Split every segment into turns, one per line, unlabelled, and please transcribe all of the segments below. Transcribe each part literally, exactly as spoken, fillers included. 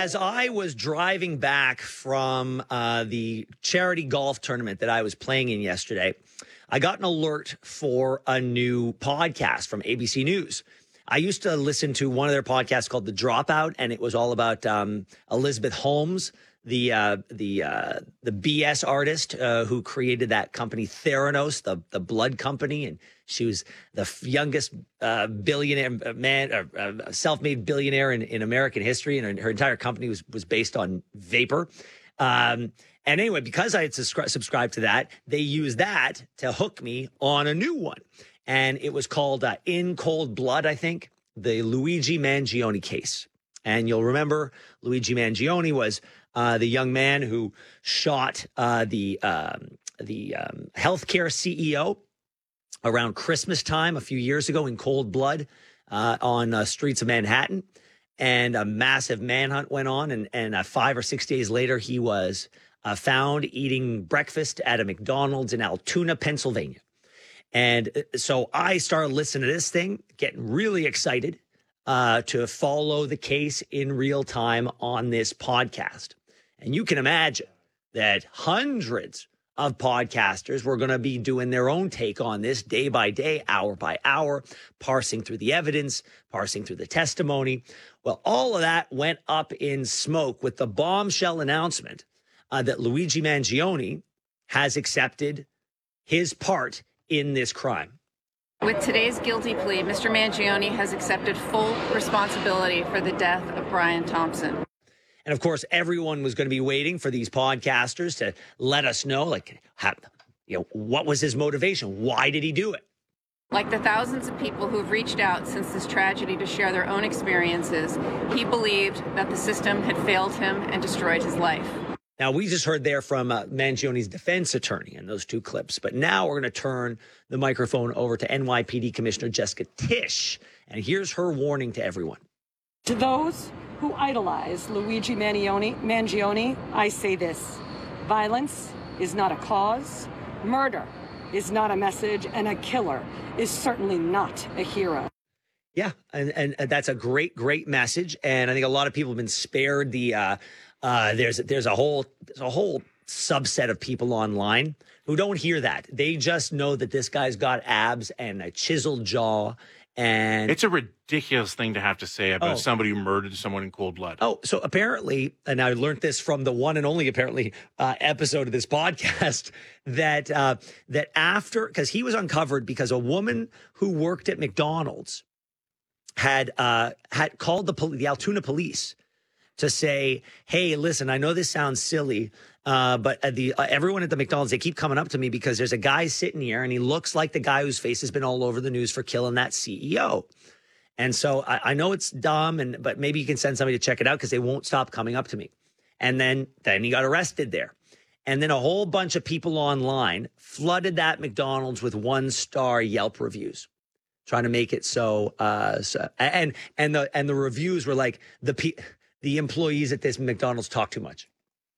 as I was driving back from uh, the charity golf tournament that I was playing in yesterday, I got an alert for a new podcast from A B C News. I used to listen to one of their podcasts called The Dropout, and it was all about um, Elizabeth Holmes, the uh, the uh, the B S artist uh, who created that company Theranos, the the blood company, and she was the f- youngest uh, billionaire man, uh, uh, self-made billionaire in, in American history, and her, her entire company was was based on vapor. Um, and anyway, because I had subscri- subscribed to that, they used that to hook me on a new one. And it was called uh, In Cold Blood, I think, the Luigi Mangione case. And you'll remember Luigi Mangione was uh, the young man who shot uh, the um, the um, healthcare C E O around Christmas time a few years ago in cold blood uh, on uh, streets of Manhattan. And a massive manhunt went on. And, and uh, five or six days later, he was uh, found eating breakfast at a McDonald's in Altoona, Pennsylvania. And so I started listening to this thing, getting really excited uh, to follow the case in real time on this podcast. And you can imagine that hundreds of podcasters were going to be doing their own take on this day by day, hour by hour, parsing through the evidence, parsing through the testimony. Well, all of that went up in smoke with the bombshell announcement uh, that Luigi Mangione has accepted his part in this crime.
With today's guilty plea, Mister Mangione has accepted full responsibility for the death of Brian Thompson.
And of course, everyone was going to be waiting for these podcasters to let us know, like, how, you know, what was his motivation? Why did he do it?
Like the thousands of people who've reached out since this tragedy to share their own experiences, he believed that the system had failed him and destroyed his life.
Now, we just heard there from uh, Mangione's defense attorney in those two clips, but now we're going to turn the microphone over to N Y P D Commissioner Jessica Tisch, and here's her warning to everyone.
To those who idolize Luigi Mangione, Mangione, I say this: violence is not a cause, murder is not a message, and a killer is certainly not a hero.
Yeah, and, and, and that's a great, great message, and I think a lot of people have been spared the... Uh, Uh, there's there's a whole there's a whole subset of people online who don't hear that. They just know that this guy's got abs and a chiseled jaw, and
it's a ridiculous thing to have to say about
oh.
somebody who murdered someone in cold blood.
Oh, so apparently, and I learned this from the one and only apparently uh, episode of this podcast that uh, that after, because he was uncovered because a woman who worked at McDonald's had uh, had called the pol- the Altoona police to say, hey, listen, I know this sounds silly, uh, but the uh, everyone at the McDonald's, they keep coming up to me because there's a guy sitting here and he looks like the guy whose face has been all over the news for killing that C E O. And so I, I know it's dumb, and but maybe you can send somebody to check it out because they won't stop coming up to me. And then, then he got arrested there. And then a whole bunch of people online flooded that McDonald's with one-star Yelp reviews, trying to make it so, uh, so and and the and the reviews were like the pe- the employees at this McDonald's talk too much.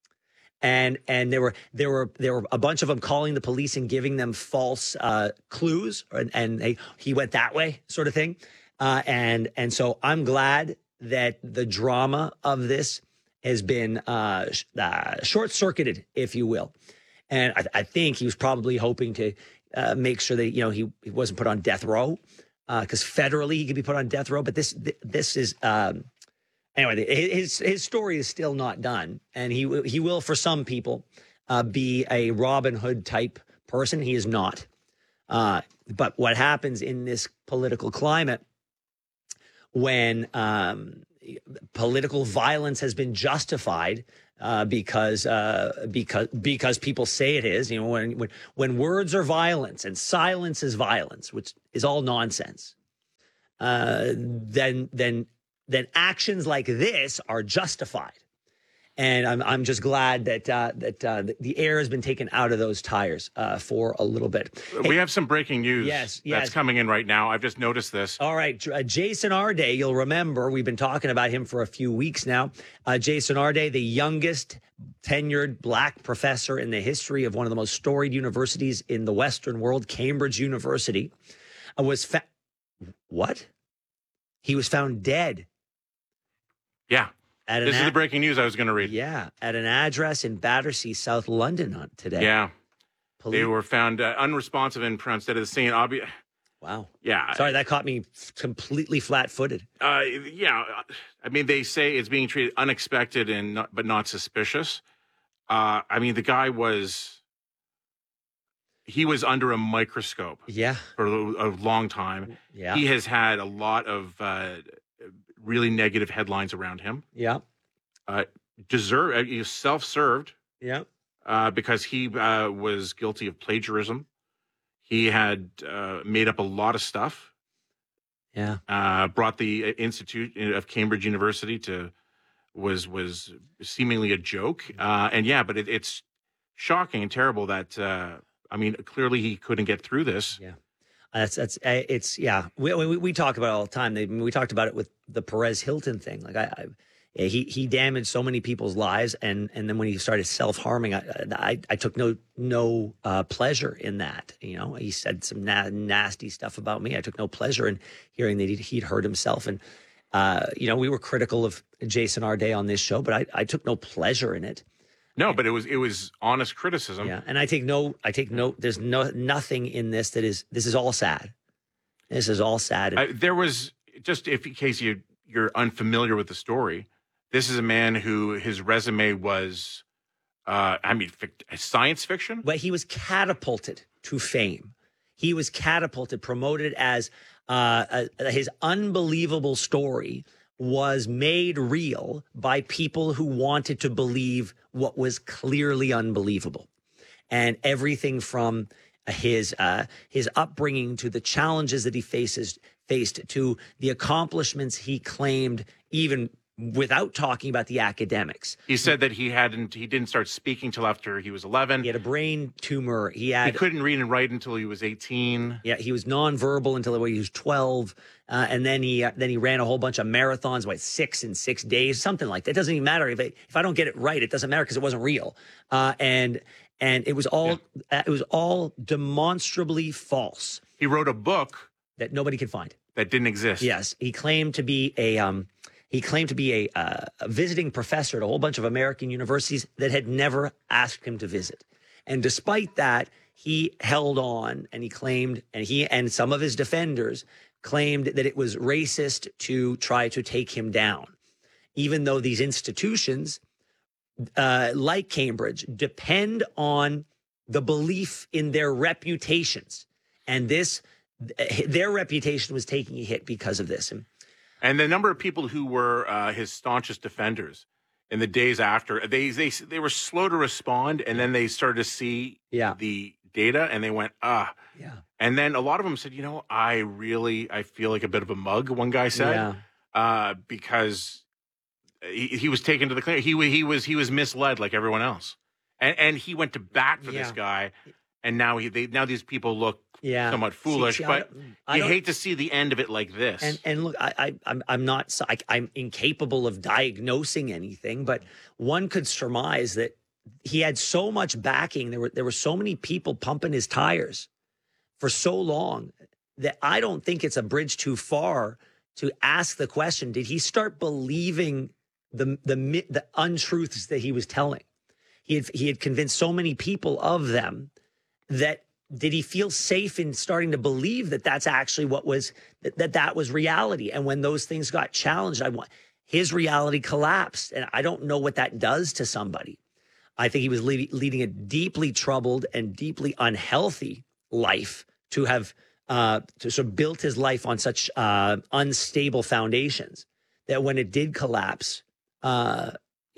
And and there were there were there were a bunch of them calling the police and giving them false uh, clues, and, and they, he went that way, sort of thing. Uh, and and so I'm glad that the drama of this has been uh, sh- uh, short circuited, if you will. And I, I think he was probably hoping to uh, make sure that you know he, he wasn't put on death row, because uh, federally he could be put on death row. But this this is. Um, Anyway, his his story is still not done, and he he will, for some people, uh, be a Robin Hood type person. He is not. Uh, but what happens in this political climate when um, political violence has been justified uh, because uh, because because people say it is, you know, when when when words are violence and silence is violence, which is all nonsense, uh, then then. then actions like this are justified. And I'm I'm just glad that uh, that uh, the air has been taken out of those tires uh, for a little bit.
We
hey,
have some breaking news
yes, yes.
that's coming in right now. I've just noticed this.
All right. Uh, Jason Arday, you'll remember, we've been talking about him for a few weeks now. Uh, Jason Arday, the youngest tenured black professor in the history of one of the most storied universities in the Western world, Cambridge University, uh, was fa- what? He was found dead.
Yeah.
At an
This is
a-
the breaking news I was going to read.
Yeah, at an address in Battersea, South London on today.
Yeah.
Police-
They were found uh, unresponsive and pronounced dead at the scene. Obvi-
Wow.
yeah.
Sorry, that caught me completely flat-footed.
Uh, yeah. I mean, they say it's being treated unexpected and not, but not suspicious. Uh, I mean, the guy was, he was under a microscope
Yeah.
for a, a long time.
Yeah.
He has had a lot of uh, really negative headlines around him.
Yeah.
Uh, deserve, uh, he was self-served
Yeah.
uh, because he uh, was guilty of plagiarism. He had uh, made up a lot of stuff.
Yeah.
Uh, brought the Institute of Cambridge University to was was seemingly a joke. Uh, and yeah, but it, it's shocking and terrible that uh, I mean, clearly he couldn't get through this.
Yeah. That's that's uh, it's yeah. We, we we talk about it all the time. They, we talked about it with the Perez Hilton thing. Like I, I he he damaged so many people's lives, and and then when he started self harming, I, I I took no no uh, pleasure in that. You know, he said some na- nasty stuff about me. I took no pleasure in hearing that he'd, he'd hurt himself, and uh, you know, we were critical of Jason Arday on this show, but I I took no pleasure in it.
No, but it was it was honest criticism.
Yeah, and I take no, I take no. There's no nothing in this that is. This is all sad. This is all sad.
I, there was just if in case you you're unfamiliar with the story. This is a man who his resume was, uh, I mean, fic- science fiction.
But he was catapulted to fame. He was catapulted, promoted as uh, uh, his unbelievable story was made real by people who wanted to believe what was clearly unbelievable. And everything from his uh, his upbringing to the challenges that he faces faced to the accomplishments he claimed, even without talking about the academics.
He said that he hadn't he didn't start speaking till after he was eleven.
He had a brain tumor. He had
He couldn't read and write until he was eighteen.
Yeah, he was nonverbal until he was twelve, uh, and then he uh, then he ran a whole bunch of marathons, what six in six days, something like that. It doesn't even matter if I, if I don't get it right, it doesn't matter because it wasn't real, uh, and and it was all uh, it was all demonstrably false
He wrote a book
that nobody could find.
that didn't exist.
Yes, he claimed to be a um, he claimed to be a, uh, a visiting professor at a whole bunch of American universities that had never asked him to visit, and despite that, he held on and he claimed, and he and some of his defenders claimed that it was racist to try to take him down, even though these institutions, uh, like Cambridge, depend on the belief in their reputations, and this their reputation was taking a hit because of this. And
And the number of people who were uh, his staunchest defenders in the days after, they they they were slow to respond, and then they started to see
Yeah.
the data, and they went, ah.
yeah,
And then a lot of them said, you know, I really, I feel like a bit of a mug, one guy said,
yeah,
uh, because he, he was taken to the clinic. He, wa- he was he was misled like everyone else. And and he went to bat for this
Yeah.
guy, and now he they now these people look
yeah.
somewhat
See-
foolish,
see, I
but
don't- I
you
don't-
hate to see the end of it like this.
And and look, I, I I'm I'm not I, I'm incapable of diagnosing anything, but one could surmise that he had so much backing. There were there were so many people pumping his tires for so long that I don't think it's a bridge too far to ask the question: did he start believing the the mi- the untruths that he was telling? He had he had convinced so many people of them that. Did he feel safe in starting to believe that that's actually what was that that, that was reality? And when those things got challenged, I want his reality collapsed, and I don't know what that does to somebody. I think he was lead, leading a deeply troubled and deeply unhealthy life to have uh, to sort of built his life on such uh, unstable foundations that when it did collapse, uh,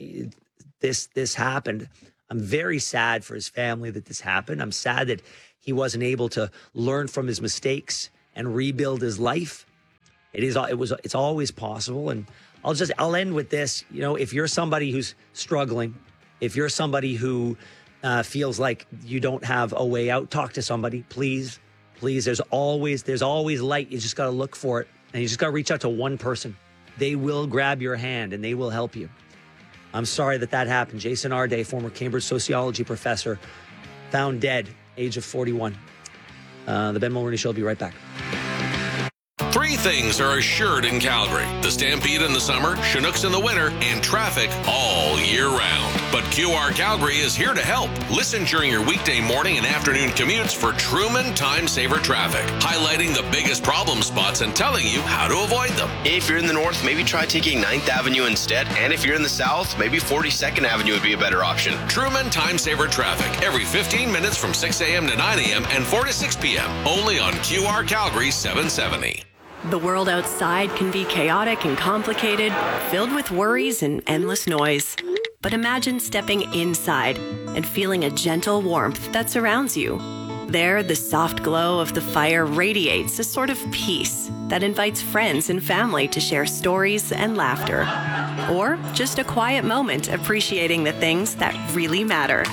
this this happened. I'm very sad for his family that this happened. I'm sad that he wasn't able to learn from his mistakes and rebuild his life. It is, it was, it's always possible. And I'll just, I'll end with this. You know, if you're somebody who's struggling, if you're somebody who uh, feels like you don't have a way out, talk to somebody, please, please. There's always, there's always light. You just got to look for it. And you just got to reach out to one person. They will grab your hand and they will help you. I'm sorry that that happened. Jason Arday, former Cambridge sociology professor, found dead, age of forty-one. Uh, the Ben Mulroney Show will be right back.
Three things are assured in Calgary: the Stampede in the summer, Chinooks in the winter, and traffic all year round. But Q R Calgary is here to help. Listen during your weekday morning and afternoon commutes for Truman Time Saver traffic, highlighting the biggest problem spots and telling you how to avoid them.
If you're in the north, maybe try taking ninth Avenue instead. And if you're in the south, maybe forty-second Avenue would be a better option.
Truman Time Saver traffic every fifteen minutes from six a.m. to nine a.m. and four to six p.m. Only on Q R Calgary seven seventy.
The world outside can be chaotic and complicated, filled with worries and endless noise. But imagine stepping inside and feeling a gentle warmth that surrounds you. There, the soft glow of the fire radiates a sort of peace that invites friends and family to share stories and laughter. Or just a quiet moment appreciating the things that really matter.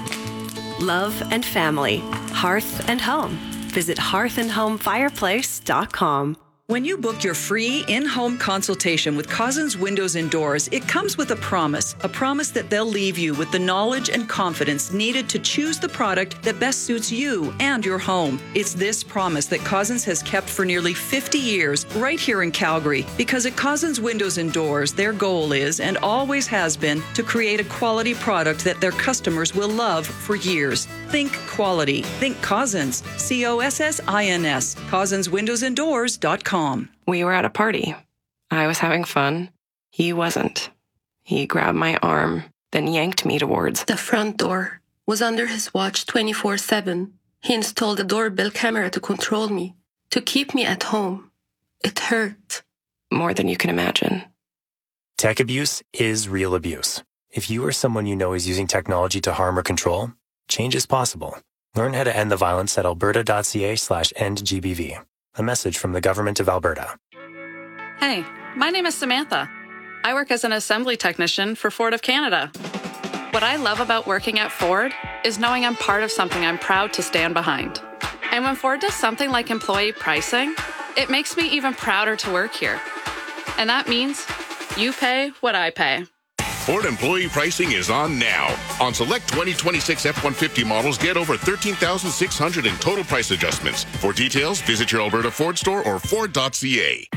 Love and family, hearth and home. Visit hearth and home fireplace dot com.
When you book your free in-home consultation with Cousins Windows and Doors, it comes with a promise, a promise that they'll leave you with the knowledge and confidence needed to choose the product that best suits you and your home. It's this promise that Cousins has kept for nearly fifty years right here in Calgary, because at Cousins Windows and Doors, their goal is, and always has been, to create a quality product that their customers will love for years. Think quality. Think Cousins. C O S S I N S. Cousins Windows and Doors dot com.
We were at a party. I was having fun. He wasn't. He grabbed my arm, then yanked me towards
the front door. Was under his watch twenty-four seven. He installed a doorbell camera to control me, to keep me at home. It hurt.
More than you can imagine.
Tech abuse is real abuse. If you or someone you know is using technology to harm or control, change is possible. Learn how to end the violence at alberta.ca slash end GBV. A message from the Government of Alberta.
Hey, my name is Samantha. I work as an assembly technician for Ford of Canada. What I love about working at Ford is knowing I'm part of something I'm proud to stand behind. And when Ford does something like employee pricing, it makes me even prouder to work here. And that means you pay what I pay.
Ford employee pricing is on now. On select twenty twenty-six F one fifty models, get over thirteen thousand six hundred dollars in total price adjustments. For details, visit your Alberta Ford store or Ford dot C A.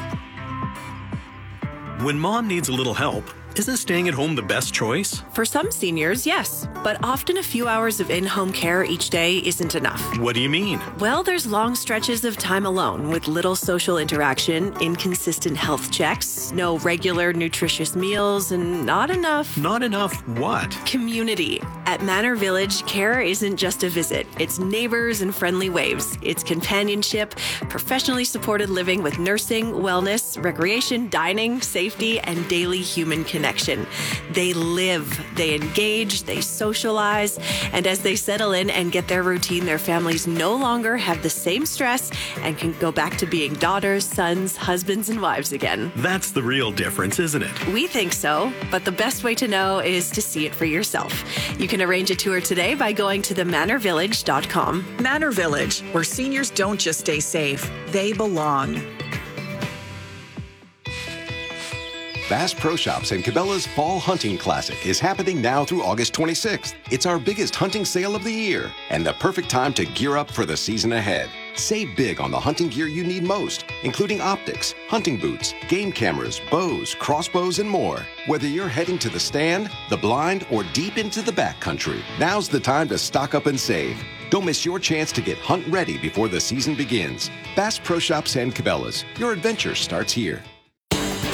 When mom needs a little help, isn't staying at home the best choice?
For some seniors, yes. But often a few hours of in-home care each day isn't enough.
What do you mean?
Well, there's long stretches of time alone with little social interaction, inconsistent health checks, no regular nutritious meals, and not enough...
Not enough what?
Community. At Manor Village, care isn't just a visit. It's neighbors and friendly waves. It's companionship, professionally supported living with nursing, wellness, recreation, dining, safety, and daily human connection. They live, they engage, they socialize, and as they settle in and get their routine, their families no longer have the same stress and can go back to being daughters, sons, husbands, and wives again.
That's the real difference, isn't it?
We think so, but the best way to know is to see it for yourself. You can arrange a tour today by going to the manor village dot com.
Manor Village, where seniors don't just stay safe, they belong.
Bass Pro Shops and Cabela's Fall Hunting Classic is happening now through August twenty-sixth. It's our biggest hunting sale of the year and the perfect time to gear up for the season ahead. Save big on the hunting gear you need most, including optics, hunting boots, game cameras, bows, crossbows, and more. Whether you're heading to the stand, the blind, or deep into the backcountry, now's the time to stock up and save. Don't miss your chance to get hunt ready before the season begins. Bass Pro Shops and Cabela's. Your adventure starts here.